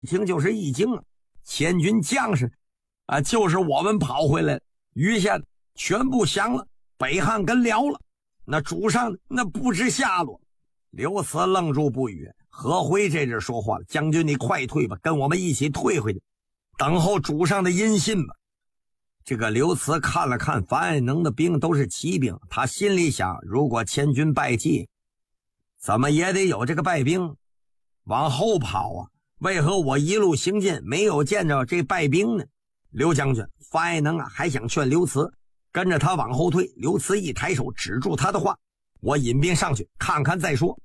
一听就是一惊啊，千军将士啊，就是我们跑回来了，余下的全部降了，北汉跟辽了，那主上那不知下落。刘慈愣住不语，何辉这阵说话了：“将军你快退吧，跟我们一起退回去，等候主上的音信吧。”这个刘慈看了看樊爱能的兵都是骑兵，他心里想，如果千军败绩，怎么也得有这个败兵往后跑啊，为何我一路行进没有见着这败兵呢？刘将军，樊爱能啊还想劝刘慈跟着他往后退。刘慈一抬手止住他的话：“我引兵上去看看再说。”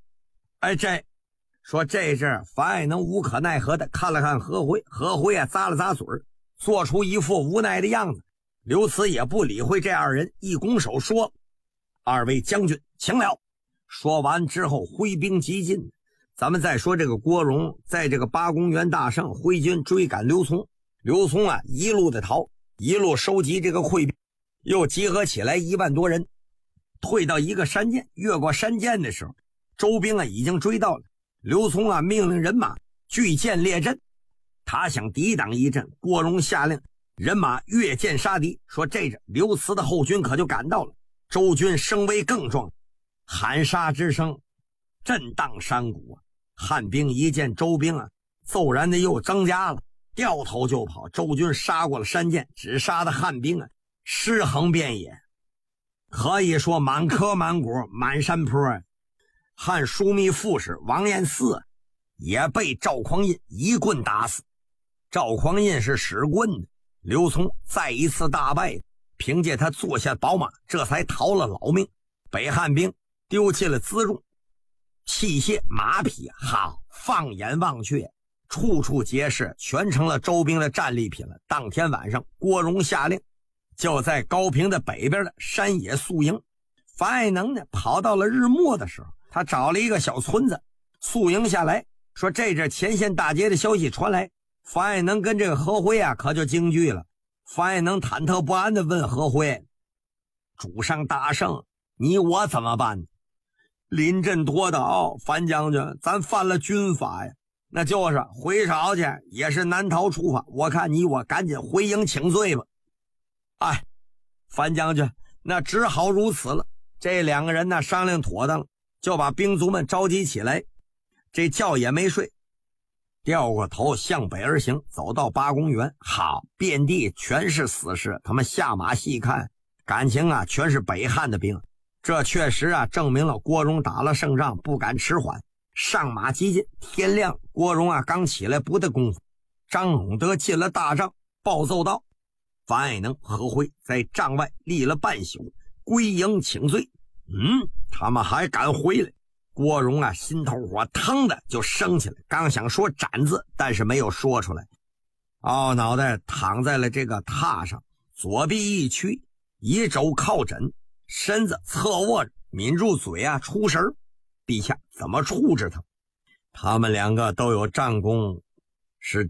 这阵樊爱能无可奈何的看了看何辉，何辉啊咂了咂嘴，做出一副无奈的样子。刘慈也不理会这二人，一拱手说：“二位将军请了。”说完之后挥兵急进。咱们再说这个郭荣在这个八公园大胜，挥军追赶刘琮。刘琮啊一路的逃，一路收集这个溃兵，又集合起来1万多人，退到一个山涧。越过山涧的时候，周兵啊已经追到了。刘琮啊命令人马聚箭列阵，他想抵挡一阵。郭荣下令人马越箭杀敌，说这阵刘慈的后军可就赶到了。周军声威更壮，喊杀之声震荡山谷啊！汉兵一见周兵啊骤然的又增加了，掉头就跑。周军杀过了山涧，只杀的汉兵啊尸横遍野，可以说满坑满谷满山坡啊。汉枢密副使王彦嗣也被赵匡胤一棍打死。赵匡胤是使棍的，刘琮再一次大败，凭借他坐下宝马，这才逃了老命。北汉兵丢弃了辎重、器械、马匹，好，放眼望去，处处皆是，全成了周兵的战利品了。当天晚上，郭荣下令，就在高平的北边的山野宿营。樊爱能呢，跑到了日末的时候，他找了一个小村子宿营下来，说这阵前线大捷的消息传来。樊爱能跟这个何辉啊可就惊惧了。樊爱能忐忑不安地问何辉：“主上大胜，你我怎么办？”临阵脱逃，樊将军，咱犯了军法呀，那就是回朝去也是难逃处罚。我看你我赶紧回营请罪吧。哎，樊将军，那只好如此了。这两个人呢商量妥当了，就把兵卒们召集起来，这觉也没睡，掉过头向北而行，走到八公园，好，遍地全是死尸。他们下马细看，感情啊全是北汉的兵。这确实啊证明了郭荣打了胜仗，不敢迟缓，上马急进。天亮，郭荣啊刚起来不的功夫，张永德进了大帐，报奏道：“樊爱能、何辉在帐外立了半宿，归营请罪。”他们还敢回来？郭荣啊心头火腾的就升起来，刚想说斩字，但是没有说出来，懊恼的躺在了这个榻上，左臂一屈，以肘靠枕，身子侧卧着，抿住嘴啊出神。陛下怎么处置他？他们两个都有战功，是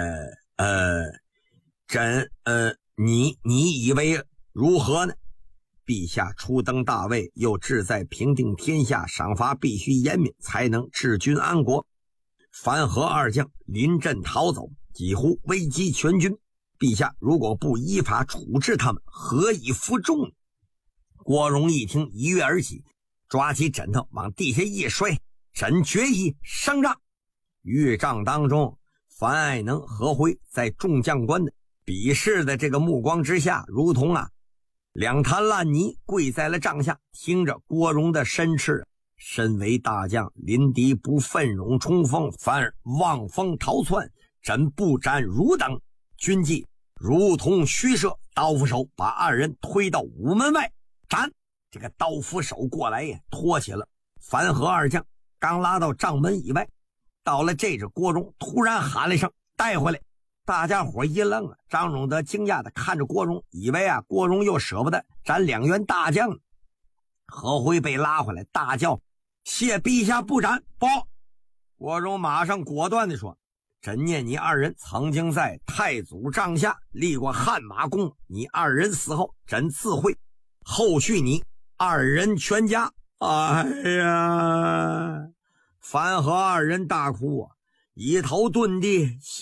你以为如何呢？陛下初登大位，又志在平定天下，赏罚必须严明，才能治军安国。樊和二将临阵逃走，几乎危及全军。陛下如果不依法处置他们，何以服众？郭荣一听，一跃而起，抓起枕头往地下一摔，枕决意上帐。御帐当中，樊爱能、何辉在众将官的鄙视的这个目光之下，如同两滩烂泥跪在了帐下，听着郭荣的申斥：“身为大将，临敌不奋勇冲锋，反而望风逃窜，朕不斩汝等，军纪如同虚设。”刀斧手把二人推到午门外斩。这个刀斧手过来呀，拖起了樊和二将，刚拉到帐门以外。到了这阵，郭荣突然喊了一声：“带回来！”大家伙一愣啊，张永德惊讶的看着郭荣，以为郭荣又舍不得斩两员大将。何辉被拉回来，大叫：“谢陛下不斩！”不，郭荣马上果断地说：“朕念你二人曾经在太祖帐下立过汗马功，你二人死后，朕自会后续你二人全家。”哎呀，樊和二人大哭啊！ 一头蹲地